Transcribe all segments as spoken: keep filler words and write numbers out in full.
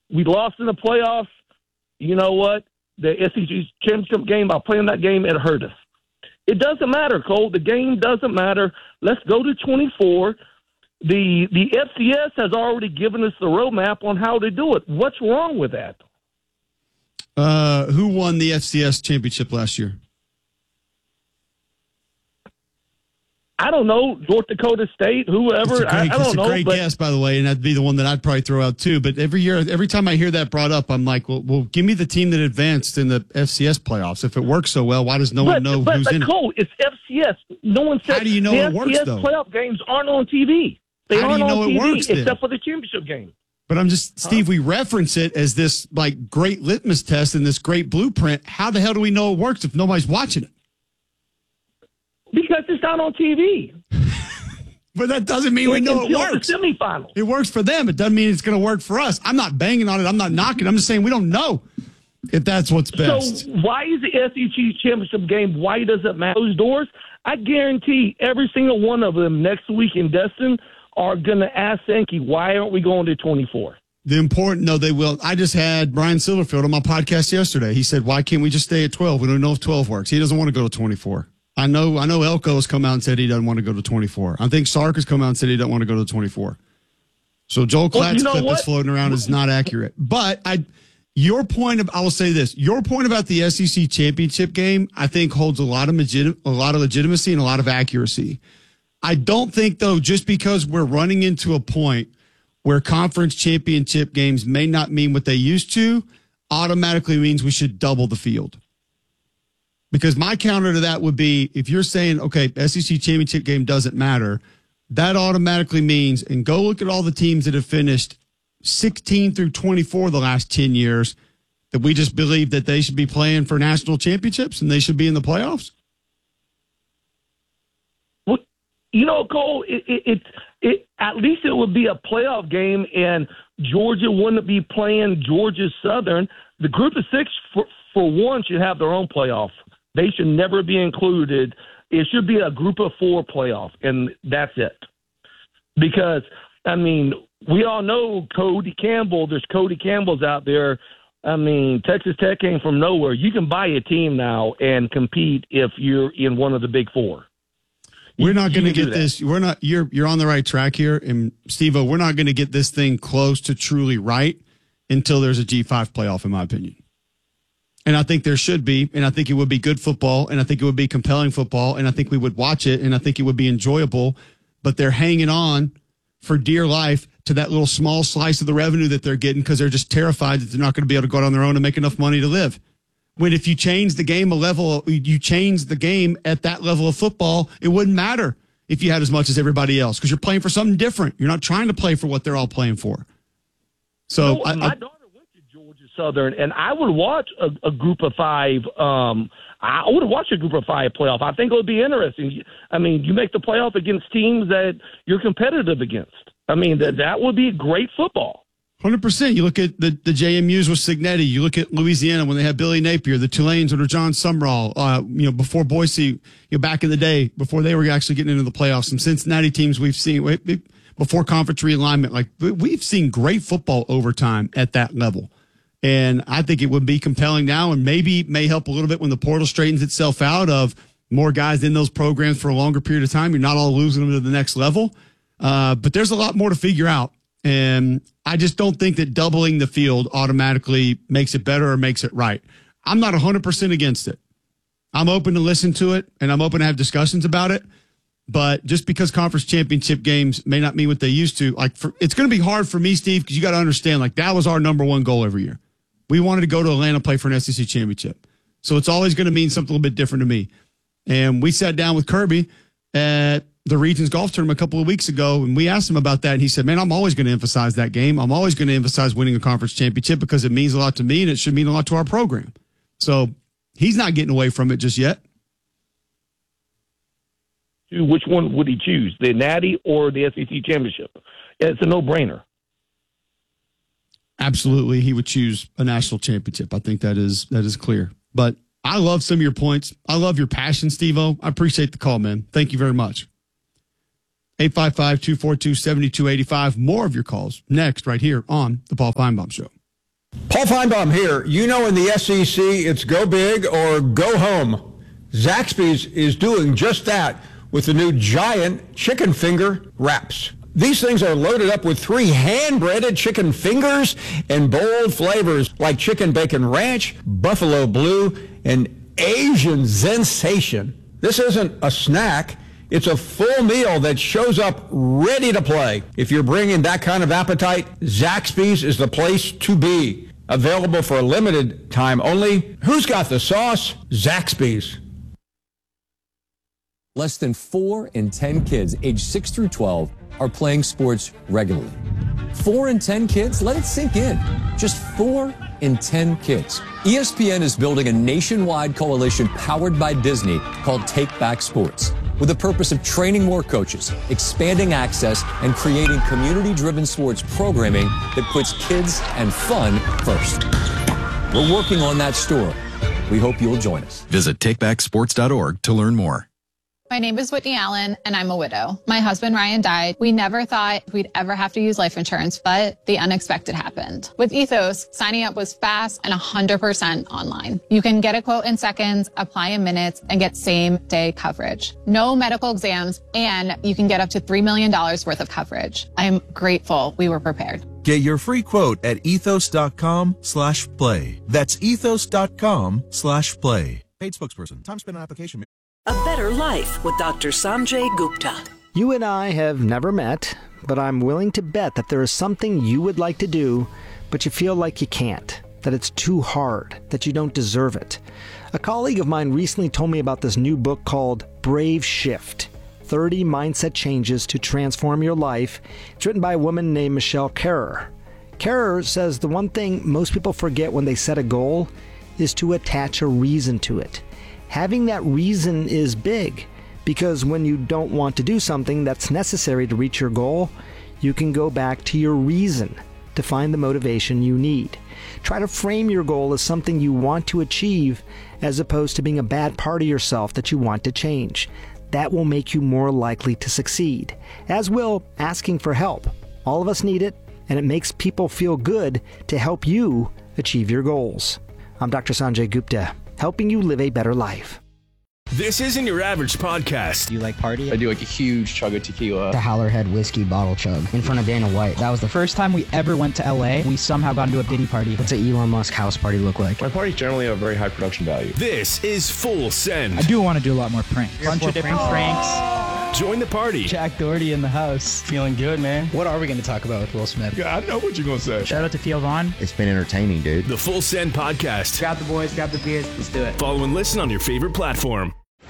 We lost in the playoffs. You know what? The S E C championship game, by playing that game, it hurt us. It doesn't matter, Cole. The game doesn't matter. Let's go to twenty-four. The the F C S has already given us the roadmap on how to do it. What's wrong with that? Uh, who won the F C S championship last year? I don't know. North Dakota State, whoever. Great, I, I don't that's a know. great but, guess, by the way, and that'd be the one that I'd probably throw out too. But every year, every time I hear that brought up, I'm like, well, well give me the team that advanced in the F C S playoffs. If it works so well, why does no but, one know but, who's but in Cole, it? It's F C S. No one said. How do you know the it works, F C S though? Playoff games aren't on T V. They How do aren't you know on it T V works, then? except for the championship game. But I'm just, Steve, huh? we reference it as this like great litmus test and this great blueprint. How the hell do we know it works if nobody's watching it? Because it's not on T V. But that doesn't mean we know it works. The semifinals. It works for them. It doesn't mean it's going to work for us. I'm not banging on it. I'm not knocking. I'm just saying we don't know if that's what's best. So why is the S E C championship game, why does it matter? Those doors, I guarantee every single one of them next week in Destin are going to ask Sankey, why aren't we going to twenty-four? The important, no, they will. I just had Brian Silverfield on my podcast yesterday. He said, why can't we just stay at twelve? We don't know if twelve works. He doesn't want to go to twenty-four. I know I know Elko has come out and said he doesn't want to go to twenty-four. I think Sark has come out and said he doesn't want to go to twenty-four. So Joel Klatt's well, you know clip what? that's floating around is not accurate. But I, your point of, I will say this, your point about the S E C championship game, I think holds a lot of legit, a lot of legitimacy and a lot of accuracy. I don't think, though, just because we're running into a point where conference championship games may not mean what they used to, automatically means we should double the field. Because my counter to that would be, if you're saying, okay, S E C championship game doesn't matter, that automatically means, and go look at all the teams that have finished sixteen through twenty-four the last ten years, that we just believe that they should be playing for national championships and they should be in the playoffs? Well, you know, Cole, it, it, it, it, at least it would be a playoff game, and Georgia wouldn't be playing Georgia Southern. The group of six, for, for one, should have their own playoff. They should never be included. It should be a group of four playoff, and that's it. Because, I mean, we all know Cody Campbell. There's Cody Campbells out there. I mean, Texas Tech came from nowhere. You can buy a team now and compete if you're in one of the big four. We're not going to get this. We're not. You're you're on the right track here, and Steve-O, we're not going to get this thing close to truly right until there's a G five playoff, in my opinion. And I think there should be, and I think it would be good football, and I think it would be compelling football, and I think we would watch it, and I think it would be enjoyable. But they're hanging on for dear life to that little small slice of the revenue that they're getting because they're just terrified that they're not going to be able to go out on their own and make enough money to live. When if you change the game a level, you change the game at that level of football, it wouldn't matter if you had as much as everybody else because you're playing for something different. You're not trying to play for what they're all playing for. So no, I, my I, daughter went to Georgia Southern, and I would watch a, a group of five. Um, I would watch a group of five playoff. I think it would be interesting. I mean, you make the playoff against teams that you're competitive against. I mean, that that would be great football. one hundred percent. You look at the, the J M Us with Cignetti. You look at Louisiana when they had Billy Napier, the Tulanes under John Sumrall, uh, you know, before Boise, you know, back in the day, before they were actually getting into the playoffs. Some Cincinnati teams we've seen before conference realignment. Like, we've seen great football over time at that level. And I think it would be compelling now and maybe may help a little bit when the portal straightens itself out of more guys in those programs for a longer period of time. You're not all losing them to the next level. Uh, but there's a lot more to figure out. And I just don't think that doubling the field automatically makes it better or makes it right. I'm not one hundred percent against it. I'm open to listen to it, and I'm open to have discussions about it. But just because conference championship games may not mean what they used to, like for, it's going to be hard for me, Steve, because you got to understand, like that was our number one goal every year. We wanted to go to Atlanta, play for an S E C championship. So it's always going to mean something a little bit different to me. And we sat down with Kirby at the Regions Golf Tournament a couple of weeks ago, and we asked him about that, and he said, man, I'm always going to emphasize that game. I'm always going to emphasize winning a conference championship because it means a lot to me, and it should mean a lot to our program. So he's not getting away from it just yet. Which one would he choose, the Natty or the S E C championship? It's a no-brainer. Absolutely, he would choose a national championship. I think that is that is clear. But I love some of your points. I love your passion, Steve-O. I appreciate the call, man. Thank you very much. eight five five, two four two, seven two eight five. More of your calls next right here on the Paul Feinbaum Show. Paul Feinbaum here. You know, in the S E C, it's go big or go home. Zaxby's is doing just that with the new giant chicken finger wraps. These things are loaded up with three hand-breaded chicken fingers and bold flavors like chicken bacon ranch, buffalo blue, and Asian sensation. This isn't a snack. It's a full meal that shows up ready to play. If you're bringing that kind of appetite, Zaxby's is the place to be. Available for a limited time only. Who's got the sauce? Zaxby's. Less than four in ten kids aged six through twelve are playing sports regularly. Four in ten kids? Let it sink in. Just four in ten kids. E S P N is building a nationwide coalition powered by Disney called Take Back Sports, with the purpose of training more coaches, expanding access, and creating community-driven sports programming that puts kids and fun first. We're working on that story. We hope you'll join us. Visit take back sports dot org to learn more. My name is Whitney Allen, and I'm a widow. My husband, Ryan, died. We never thought we'd ever have to use life insurance, but the unexpected happened. With Ethos, signing up was fast and one hundred percent online. You can get a quote in seconds, apply in minutes, and get same-day coverage. No medical exams, and you can get up to three million dollars worth of coverage. I'm grateful we were prepared. Get your free quote at ethos.com slash play. That's ethos.com slash play. Paid spokesperson. Time spent on application. A Better Life with Doctor Sanjay Gupta. You and I have never met, but I'm willing to bet that there is something you would like to do, but you feel like you can't, that it's too hard, that you don't deserve it. A colleague of mine recently told me about this new book called Brave Shift, thirty Mindset Changes to Transform Your Life. It's written by a woman named Michelle Kerrer. Kerrer says the one thing most people forget when they set a goal is to attach a reason to it. Having that reason is big, because when you don't want to do something that's necessary to reach your goal, you can go back to your reason to find the motivation you need. Try to frame your goal as something you want to achieve, as opposed to being a bad part of yourself that you want to change. That will make you more likely to succeed, as will asking for help. All of us need it, and it makes people feel good to help you achieve your goals. I'm Doctor Sanjay Gupta, helping you live a better life. This isn't your average podcast. Do you like party? I do like a huge chug of tequila. The Howlerhead whiskey bottle chug in front of Dana White. That was the first time we ever went to L A. We somehow got into a Diddy party. What's an Elon Musk house party look like? My parties generally have very high production value. This is Full Send. I do want to do a lot more pranks. A bunch of different pranks. pranks. Join the party. Jack Doherty in the house. Feeling good, man. What are we going to talk about with Will Smith? Yeah, I know what you're going to say. Shout out to Theo Vaughn. It's been entertaining, dude. The Full Send podcast. Grab the boys, grab the beers. Let's do it. Follow and listen on your favorite platform.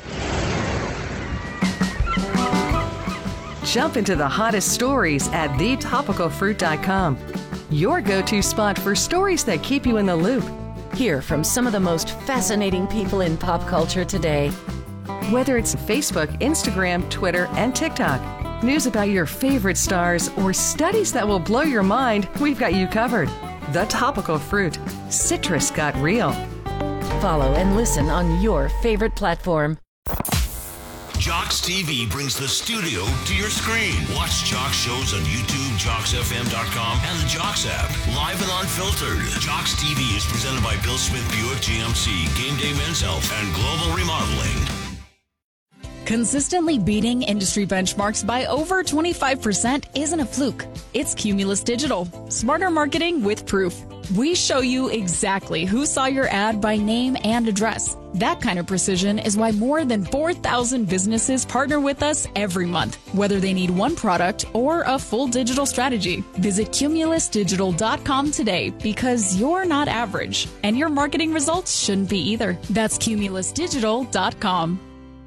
Jump into the hottest stories at the topical fruit dot com. Your go-to spot for stories that keep you in the loop. Hear from some of the most fascinating people in pop culture today. Whether it's Facebook, Instagram, Twitter, and TikTok, news about your favorite stars, or studies that will blow your mind, we've got you covered. The Topical Fruit. Citrus got real. Follow and listen on your favorite platform. Jocks T V brings the studio to your screen. Watch Jocks shows on YouTube, jocks f m dot com, and the Jocks app. Live and unfiltered. Jocks T V is presented by Bill Smith Buick G M C, Game Day Men's Health, and Global Remodeling. Consistently beating industry benchmarks by over twenty-five percent isn't a fluke. It's Cumulus Digital. Smarter marketing with proof. We show you exactly who saw your ad by name and address. That kind of precision is why more than four thousand businesses partner with us every month, whether they need one product or a full digital strategy. Visit cumulus digital dot com today, because you're not average, and your marketing results shouldn't be either. That's cumulus digital dot com.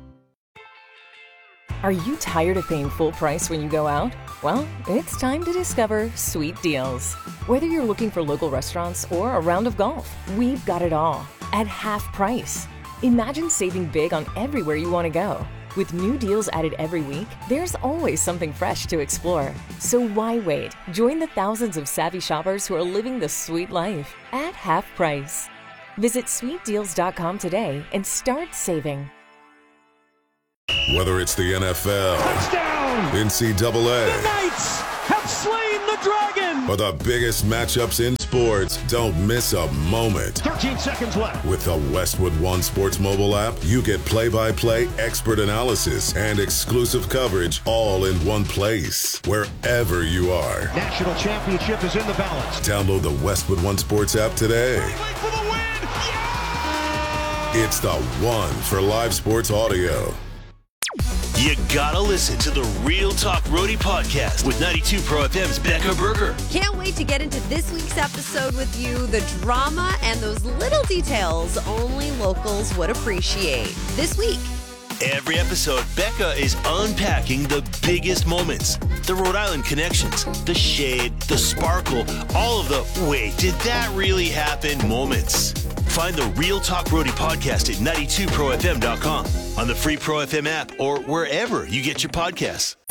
Are you tired of paying full price when you go out? Well, it's time to discover Sweet Deals. Whether you're looking for local restaurants or a round of golf, we've got it all at half price. Imagine saving big on everywhere you want to go. With new deals added every week, there's always something fresh to explore. So why wait? Join the thousands of savvy shoppers who are living the sweet life at half price. Visit sweet deals dot com today and start saving. Whether it's the N F L, touchdown, N C double A, the Knights have slain the dragon, For the biggest matchups in sports, don't miss a moment. thirteen seconds left. With the Westwood One Sports mobile app, you get play-by-play expert analysis and exclusive coverage all in one place, wherever you are. National championship is in the balance. Download the Westwood One Sports app today. For the win! Yeah! It's the one for live sports audio. You gotta listen to the Real Talk Roadie podcast with ninety-two Pro F M's Becca Berger. Can't wait to get into this week's episode with you. The drama and those little details only locals would appreciate. This week. Every episode, Becca is unpacking the biggest moments, the Rhode Island connections, the shade, the sparkle, all of the wait, did that really happen moments. Find the Real Talk Roadie podcast at ninety-two pro f m dot com, on the free Pro F M app, or wherever you get your podcasts.